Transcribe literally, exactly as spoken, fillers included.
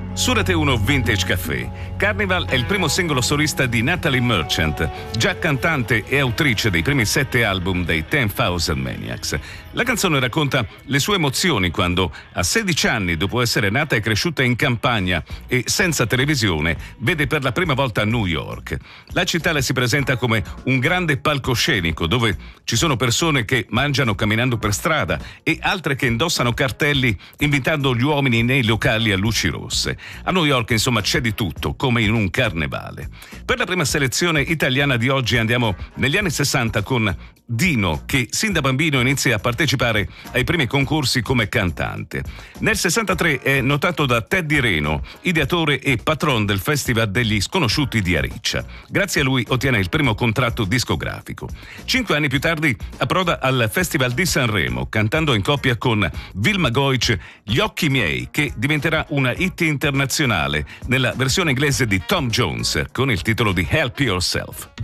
Su Rete uno Vintage Café. Carnival è il primo singolo solista di Natalie Merchant, già cantante e autrice dei primi sette album dei Ten Thousand Maniacs. La canzone racconta le sue emozioni quando, a sedici anni, dopo essere nata e cresciuta in campagna e senza televisione, vede per la prima volta New York. La città le si presenta come un grande palcoscenico dove ci sono persone che mangiano camminando per strada e altre che indossano cartelli invitando gli uomini nei locali a luci rosse. A New York, insomma, c'è di tutto, come in un carnevale. Per la prima selezione italiana di oggi andiamo negli anni sessanta con Dino, che sin da bambino inizia a partecipare ai primi concorsi come cantante. Nel sessantatré è notato da Teddy Reno, ideatore e patron del Festival degli Sconosciuti di Ariccia. Grazie a lui ottiene il primo contratto discografico. Cinque anni più tardi approda al Festival di Sanremo, cantando in coppia con Vilma Goich Gli occhi miei, che diventerà una hit internazionale nella versione inglese di Tom Jones con il titolo di Help Yourself.